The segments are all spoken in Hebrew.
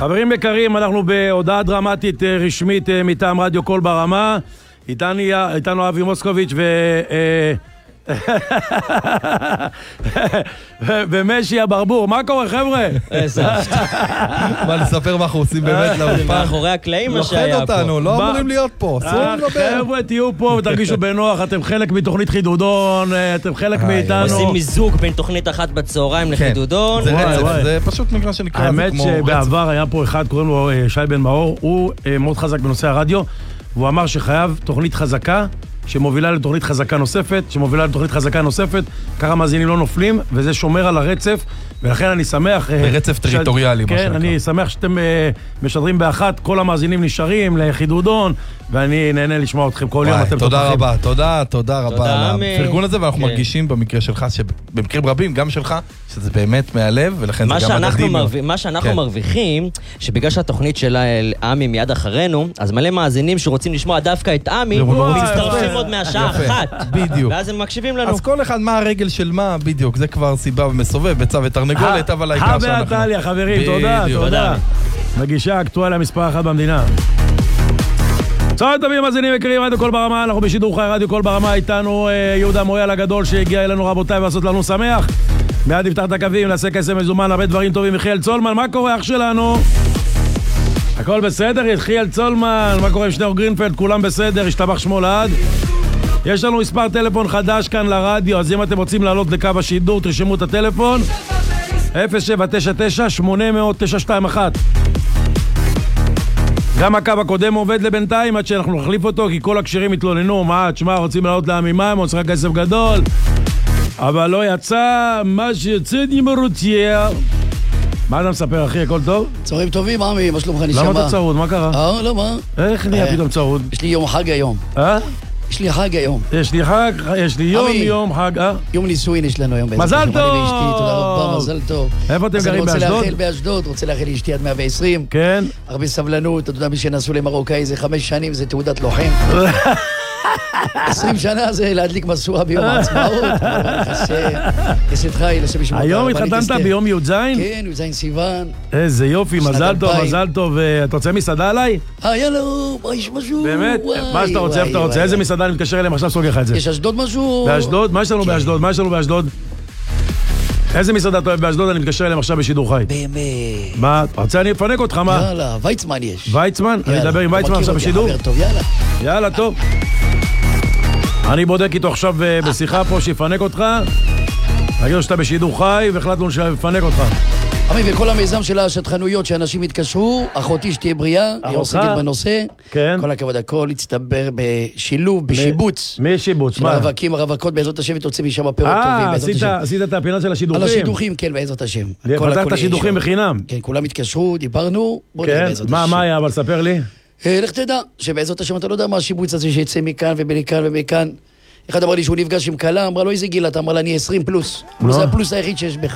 חברים יקרים, אנחנו בהודעה דרמטית רשמית מטעם רדיו קול ברמה. איתנו אבי מוסקוביץ' ומשי הברבור. מה קורה, חבר'ה? מה, נספר מה אנחנו עושים באמת לאופן? מאחורי הקלעים מה שהיה פה. לוחד אותנו, לא אמורים להיות פה, אסור לדבר. חבר'ה, תהיו פה ותרגישו בנוח, אתם חלק מתוכנית חידודון, אתם חלק מאיתנו. עושים מיזוג בין תוכנית אחת בצהריים לחידודון. זה רצף, זה פשוט מגרש שנקרא. האמת שבעבר היה פה אחד, קוראים לו שי בן מאור, הוא מאוד חזק בנושא הרדיו, והוא אמר שחייב תוכנית חזקה, שמובילה לתוכנית חזקה נוספת, ככה מאזינים לא נופלים, וזה שומר על הרצף, ולכן אני שמח... ברצף טריטוריאלי, מה כן, אני שמח שאתם משדרים באחת, כל המאזינים נשארים לחידודון, ואני נהנה לשמוע אתכם כל יום, אתם תודה רבה, תודה רבה על הפרגון הזה, ואנחנו מרגישים במקרה שלך, במקרים רבים, גם שלך, שזה באמת מהלב, ולכן זה גם מדהים. מה שאנחנו מרוויחים, שבגלל שהתוכנית של עמי מיד אחרינו, אז מלא מאזינים שרוצים לשמוע דווקא את עמי, מצטרפים עוד מהשעה אחת. בדיוק. ואז הם מקשיבים לנו. אז כל אחד מה הרגל של מה, בדיוק, זה כבר סיבה ומסובב, ביצה ותרנגולת, אבל העיקר שאנחנו... טליה, חברים, תודה. מגישה אקטואליה מספר 1 במדינה. צהריים טובים, מאזינים יקרים, רדיו קול ברמה, אנחנו בשידור חי רדיו קול ברמה, איתנו יהודה מויאל הגדול שהגיע אלינו, רבותיי, ועשות לנו שמח. מיד יפתח את הקווים, נעשה כסף מזומן, הרבה דברים טובים. יחיאל צולמן, מה קורה אח שלנו? הכל בסדר, יחיאל צולמן, מה קורה עם שניאור גרינפלד? כולם בסדר, השתבח שמו לעד. יש לנו מספר טלפון חדש כאן לרדיו, אז אם אתם רוצים לעלות לקו השידור, תרשמו את הטלפון 0799-800-921. גם הקו הקודם עובד לבינתיים עד שאנחנו נחליף אותו, כי כל הקשרים התלוננו, תשמע, רוצים לעלות לעמימה, הם צריכים כסף גדול, אבל לא יצא, מה שיוצא נמרותיה. מה אתה מספר, אחי? הכל טוב? צהריים טובים, עמי, מה שלומך נשמע? למה אתה צרוד? מה קרה? למה? איך נהיה פתאום צרוד? יש לי יום חג היום. יש לי חג היום. יש לי חג, יש לי יום חג, יום נישואין יש לנו היום. מזל טוב! תודה רבה, מזל טוב. איפה אתם גרים, באשדוד? רוצה לאחל לאשתי עד 120. כן. הרבה סבלנות, אתה יודע, מי שנסעו למרוקאי זה 5 שנים, זה תעודת לוחם. 20 שנה זה להדליק מסורה ביום העצמאות. כסת חי, לשם ישמור. היום התחתנת ביום י"ז? כן, י"ז סיוון. איזה יופי, מזל טוב, מזל טוב. אתה רוצה מסעדה עליי? יאללה, מה יש משהו? באמת? מה שאתה רוצה, איפה אתה רוצה? איזה מסעדה אני מתקשר אליהם, עכשיו סוגר לך את זה. יש אשדוד משהו? באשדוד? מה יש לנו באשדוד? מה יש לנו באשדוד? איזה מסעדה אתה אוהב באשדוד? אני מתקשר אליהם עכשיו בשידור חי. באמת. מה? רוצה אני אפנק אותך, מה? יאללה, ויצמן יש. ויצמן? אני אדבר עם ויצמן עכשיו בשידור? יאללה, טוב. אני בודק איתו עכשיו בשיחה פה שיפנק אותך. נגיד לו שאתה בשידור חי והחלטנו שנפנק אותך. עמי, וכל המיזם של השטחנויות שאנשים התקשרו, אחותי שתהיה בריאה, היא עוסקת בנושא. כן. כל הכבוד, הכל הצטבר בשילוב, בשיבוץ. מי שיבוץ? של הרווקים, הרווקות, בעזרת השם, תוציא משם פירות טובים. עשית את הפינה של השידוכים? על השידוכים, כן, בעזרת השם. פתחת שידוכים בחינם? כן, כולם התקשרו, דיברנו, בוא נראה בעזרת השם. מה היה, אבל ספר לי. לך תדע, שבעזרת השם אתה לא יודע מה השיבוץ הזה שיצא מכאן ומכאן ומכאן. אחד אמר לי שהוא נפגש עם קלה, אמרה לו איזה גיל אתה? אמר לה אני 20 פלוס. זה הפלוס היחיד שיש בך.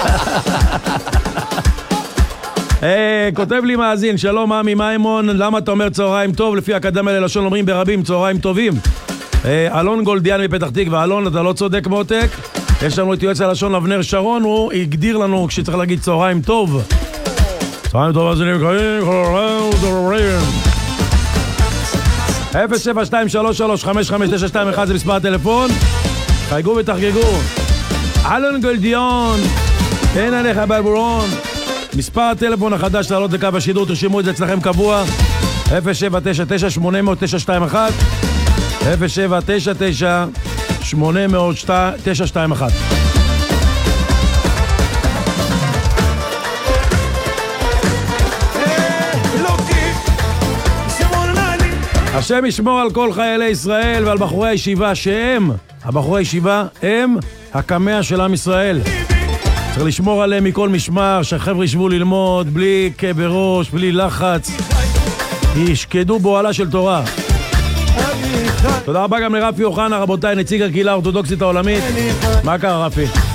כותב לי מאזין, שלום עמי מימון, למה אתה אומר צהריים טוב? לפי האקדמיה ללשון אומרים ברבים צהריים טובים. אלון גולדיאן מפתח תקווה, אלון אתה לא צודק מותק. יש לנו את יועץ הלשון אבנר שרון, הוא הגדיר לנו כשצריך להגיד צהריים טוב. צהריים טוב, אז אני מקיים, 072-3355921 זה מספר הטלפון. חייגו ותחגגו. אלון גולדיון, אין עליך ברבורון. מספר הטלפון החדש לעלות לקו השידור, תרשמו את זה אצלכם קבוע. 0799-800-921 0799-800-921. השם ישמור על כל חיילי ישראל ועל בחורי הישיבה הבחורי הישיבה הם הקמע של עם ישראל. צריך לשמור עליהם מכל משמר, שהחבר'ה ישבו ללמוד בלי כאב ראש, בלי לחץ, ישקדו בועלה של תורה. תודה רבה גם לרפי אוחנה, רבותיי, נציג הקהילה האורתודוקסית העולמית. מה קרה רפי?